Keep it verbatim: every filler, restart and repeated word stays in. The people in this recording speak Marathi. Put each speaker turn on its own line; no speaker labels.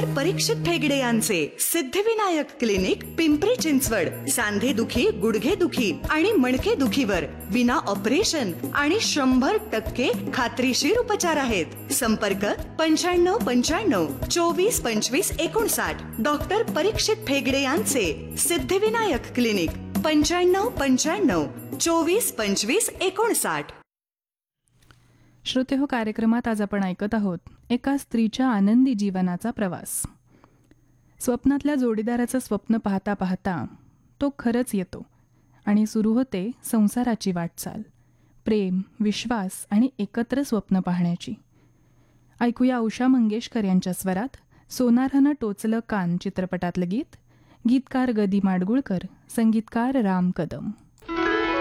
परीक्षित ठेगडे यांचे सिद्धिविनायक क्लिनिक, पिंपरी चिंचवड. सांधे दुखी, गुडघे दुखी आणि मणके दुखीवर विना ऑपरेशन आणि शंभर टक्के खात्रीशीर उपचार आहेत. संपर्क पंच्याण्णव पंच्याण्णव चोवीस पंचवीस एकोणसाठ. डॉक्टर परीक्षित ठेगडे यांचे सिद्धिविनायक क्लिनिक, पंच्याण्णव पंच्याण्णव चोवीस पंचवीस एकोणसाठ.
श्रोते हो, कार्यक्रमात आज आपण ऐकत आहोत एका स्त्रीच्या आनंदी जीवनाचा प्रवास. स्वप्नातल्या जोडीदाराचं स्वप्न पाहता पाहता तो खरंच येतो आणि सुरू होते संसाराची वाटचाल, प्रेम, विश्वास आणि एकत्र स्वप्न पाहण्याची. ऐकूया उषा मंगेशकर यांच्या स्वरात सोनारानं टोचलं कान चित्रपटातलं गीत. गीतकार गदी माडगुळकर, संगीतकार राम कदम.